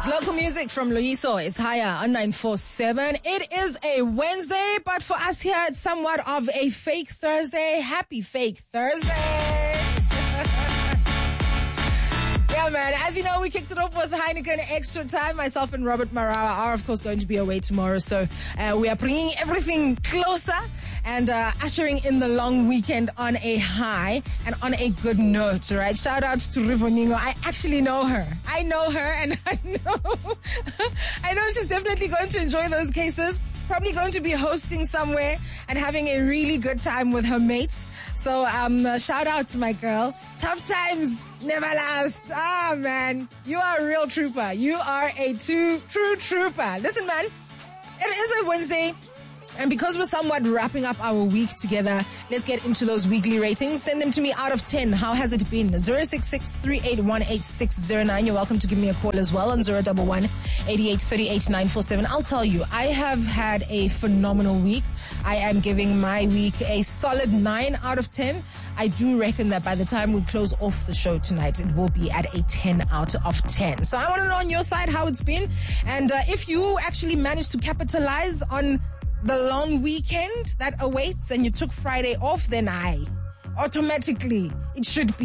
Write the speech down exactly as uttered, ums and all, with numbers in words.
Local music from Loyiso is higher on nine four seven. It is a Wednesday, but for us here, it's somewhat of a fake Thursday. Happy fake Thursday. Yeah, man. As you know, we kicked it off with Heineken Extra Time. Myself and Robert Marawa are, of course, going to be away tomorrow. So uh, we are bringing everything closer and uh, ushering in the long weekend on a high and on a good note, right? Shout out to Rivoningo. I actually know her. I know her, and I know, I know she's definitely going to enjoy those cases. Probably going to be hosting somewhere and having a really good time with her mates. So um, uh, shout out to my girl. Tough times never last. Ah, man, you are a real trooper. You are a true, true trooper. Listen, man, it is a Wednesday. And because we're somewhat wrapping up our week together, let's get into those weekly ratings. Send them to me out of ten. How has it been? zero six six, three eight one, eight six zero nine. You're welcome to give me a call as well on zero one one, eight eight three eight, nine four seven. I'll tell you, I have had a phenomenal week. I am giving my week a solid nine out of ten. I do reckon that by the time we close off the show tonight, it will be at a ten out of ten. So I want to know on your side how it's been. And uh, if you actually managed to capitalize on the long weekend that awaits and you took Friday off, then I automatically, it should be